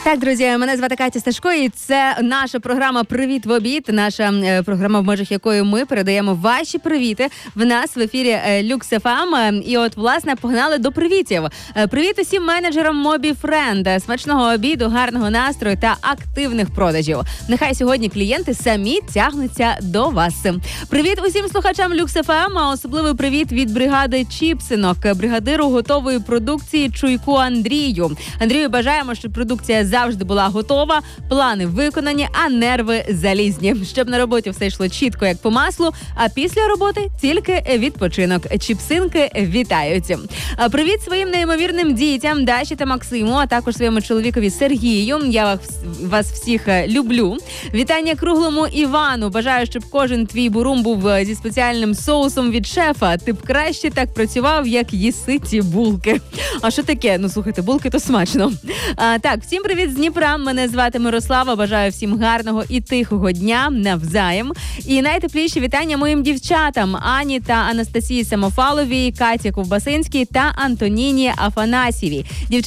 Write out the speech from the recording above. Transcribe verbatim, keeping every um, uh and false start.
Так, друзі, мене звати Катя Сташко, і це наша програма «Привіт в обід», наша е, програма, в межах якої ми передаємо ваші привіти. В нас в ефірі е, Люкс еф ем. І от, власне, погнали до привітів. Е, привіт усім менеджерам MobiFriend. Смачного обіду, гарного настрою та активних продажів. Нехай сьогодні клієнти самі тягнуться до вас. Привіт усім слухачам Люкс еф ем, а особливий привіт від бригади Чіпсинок, бригадиру готової продукції Чуйку Андрію. Андрію, бажаємо, щоб продукція завжди була готова, плани виконані, а нерви залізні. Щоб на роботі все йшло чітко, як по маслу, а після роботи тільки відпочинок. Чіпсинки вітають. Привіт своїм неймовірним дітям Даші та Максиму, а також своєму чоловікові Сергію. Я вас, вас всіх люблю. Вітання круглому Івану. Бажаю, щоб кожен твій бурум був зі спеціальним соусом від шефа. Ти б краще так працював, як їси ті булки. А що таке? Ну, слухайте, булки то смачно. А, так, всім привіт з Дніпра. Мене звати Мирослава. Бажаю всім гарного і тихого дня навзаєм. І найтепліші вітання моїм дівчатам Ані та Анастасії Самофаловій, Каті Ковбасинській та Антоніні Афанасьєвій.